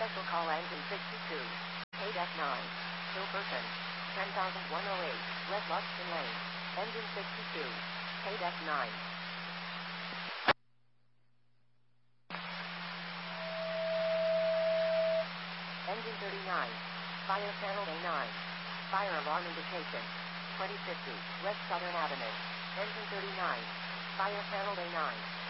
Special call engine 62. Paid F9. Hilberton. 10,108. West Luxton Lane. Engine 62. Paid F9. Engine 39. Fire panel A9. Fire alarm indication. 2050 West Southern Avenue. Engine 39. Fire panel A9.